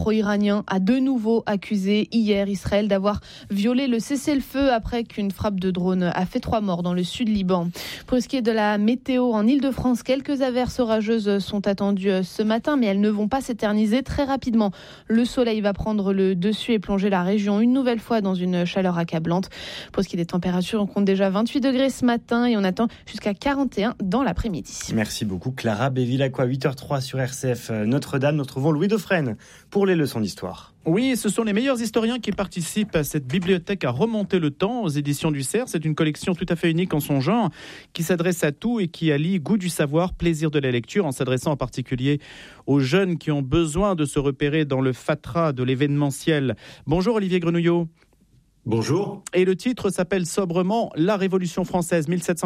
pro-iranien a de nouveau accusé hier Israël d'avoir violé le cessez-le-feu après qu'une frappe de drone a fait 3 morts dans le sud Liban. Pour ce qui est de la météo en Île-de-France, quelques averses orageuses sont attendues ce matin, mais elles ne vont pas s'éterniser très rapidement. Le soleil va prendre le dessus et plonger la région une nouvelle fois dans une chaleur accablante. Pour ce qui est des températures, on compte déjà 28 degrés ce matin et on attend jusqu'à 41 dans l'après-midi. Merci beaucoup Clara Bévilacqua, 8h03 sur RCF Notre-Dame. Nous retrouvons Louis Dauphren pour les leçons d'histoire. Oui, ce sont les meilleurs historiens qui participent à cette bibliothèque à remonter le temps aux éditions du Cerf. C'est une collection tout à fait unique en son genre qui s'adresse à tout et qui allie goût du savoir, plaisir de la lecture, en s'adressant en particulier aux jeunes qui ont besoin de se repérer dans le fatras de l'événementiel. Bonjour Olivier Grenouillot. Bonjour. Et le titre s'appelle sobrement La Révolution française,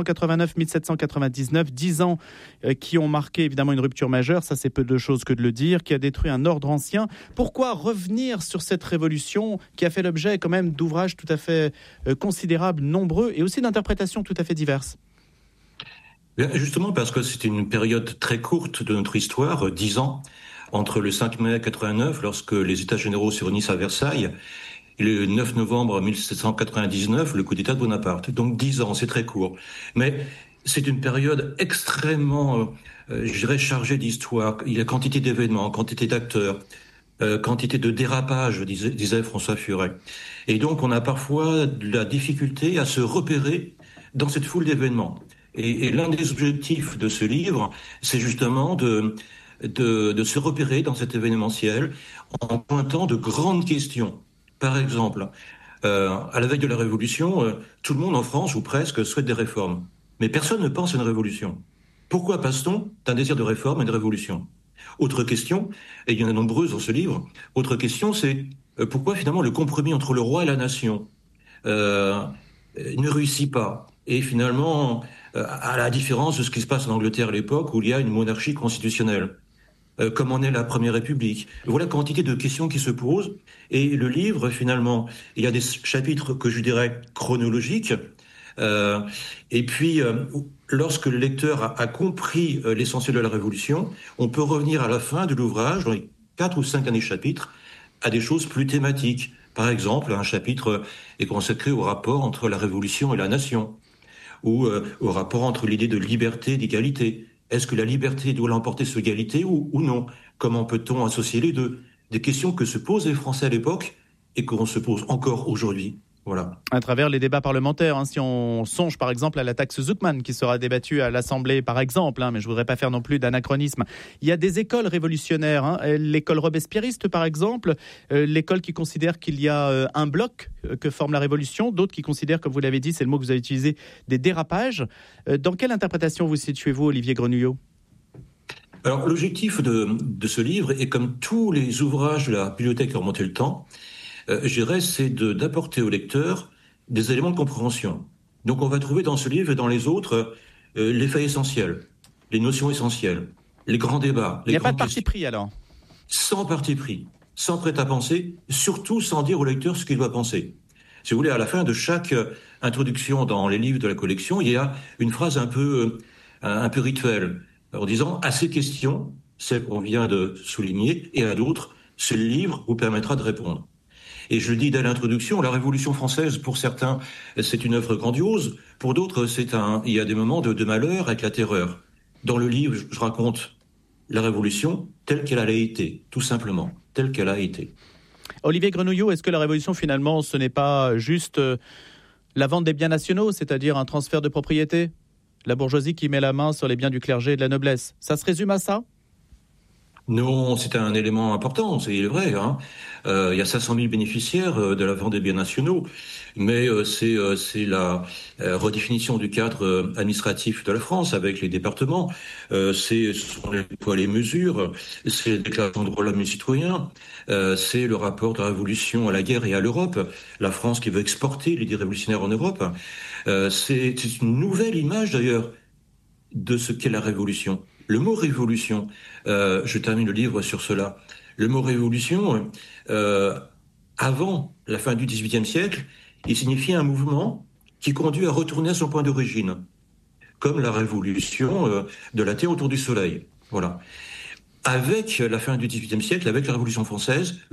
1789-1799, 10 ans qui ont marqué évidemment une rupture majeure, ça c'est peu de choses que de le dire, qui a détruit un ordre ancien. Pourquoi revenir sur cette révolution qui a fait l'objet quand même d'ouvrages tout à fait considérables, nombreux et aussi d'interprétations tout à fait diverses ? Justement parce que c'est une période très courte de notre histoire, 10 ans, entre le 5 mai 89, lorsque les États généraux se réunissent à Versailles, et le 9 novembre 1799, le coup d'État de Bonaparte. Donc 10 ans, c'est très court. Mais c'est une période extrêmement, je dirais, chargée d'histoire. Il y a quantité d'événements, quantité d'acteurs, quantité de dérapages, disait François Furet. Et donc on a parfois de la difficulté à se repérer dans cette foule d'événements. Et l'un des objectifs de ce livre, c'est justement de se repérer dans cet événementiel en pointant de grandes questions. Par exemple, à la veille de la Révolution, tout le monde en France, ou presque, souhaite des réformes. Mais personne ne pense à une révolution. Pourquoi passe-t-on d'un désir de réforme à une révolution ? Autre question, et il y en a nombreuses dans ce livre, autre question, c'est pourquoi finalement le compromis entre le roi et la nation ne réussit pas ? Et finalement, à la différence de ce qui se passe en Angleterre à l'époque, où il y a une monarchie constitutionnelle. Comme en est la Première République. Voilà quantité de questions qui se posent. Et le livre, finalement, il y a des chapitres que je dirais chronologiques. Et puis, lorsque le lecteur a compris l'essentiel de la Révolution, on peut revenir à la fin de l'ouvrage, dans les 4 ou 5 derniers chapitres, à des choses plus thématiques. Par exemple, un chapitre est consacré au rapport entre la Révolution et la nation, ou au rapport entre l'idée de liberté et d'égalité. Est-ce que la liberté doit l'emporter sur l'égalité ou non ? Comment peut-on associer les deux ? Des questions que se posent les Français à l'époque et qu'on se pose encore aujourd'hui. Voilà. À travers les débats parlementaires, si on songe par exemple à la taxe Zuckman qui sera débattue à l'Assemblée par exemple, mais je ne voudrais pas faire non plus d'anachronisme. Il y a des écoles révolutionnaires, l'école robespierriste par exemple, l'école qui considère qu'il y a un bloc que forme la révolution, d'autres qui considèrent, comme vous l'avez dit, c'est le mot que vous avez utilisé, des dérapages. Dans quelle interprétation vous situez-vous, Olivier Grenouillot ? Alors l'objectif de ce livre, et comme tous les ouvrages de la bibliothèque à remonter le temps, je dirais, c'est d'apporter au lecteur des éléments de compréhension. Donc on va trouver dans ce livre et dans les autres les faits essentiels, les notions essentielles, les grands débats. Il n'y a pas de parti pris alors ? Sans parti pris, sans prêt-à-penser, surtout sans dire au lecteur ce qu'il doit penser. Si vous voulez, à la fin de chaque introduction dans les livres de la collection, il y a une phrase un peu rituelle, en disant « à ces questions, celles qu'on vient de souligner, et à d'autres, ce livre vous permettra de répondre ». Et je le dis dès l'introduction, la Révolution française, pour certains, c'est une œuvre grandiose. Pour d'autres, il y a des moments de malheur avec la terreur. Dans le livre, je raconte la Révolution telle qu'elle a été, tout simplement, telle qu'elle a été. Olivier Grenouillot, est-ce que la Révolution, finalement, ce n'est pas juste la vente des biens nationaux, c'est-à-dire un transfert de propriété ? La bourgeoisie qui met la main sur les biens du clergé et de la noblesse. Ça se résume à ça ? Non, c'est un élément important, c'est vrai. Il y a 500 000 bénéficiaires de la vente des biens nationaux, mais c'est la redéfinition du cadre administratif de la France avec les départements. Ce sont les mesures, c'est la déclaration de droits de l'homme et citoyen, c'est le rapport de la Révolution à la guerre et à l'Europe, la France qui veut exporter l'idée révolutionnaire en Europe. C'est une nouvelle image d'ailleurs de ce qu'est la Révolution. Le mot révolution, je termine le livre sur cela. Le mot révolution, avant la fin du XVIIIe siècle, il signifiait un mouvement qui conduit à retourner à son point d'origine, comme la révolution de la Terre autour du Soleil. Voilà. avec la fin du XVIIIe siècle, avec la Révolution française,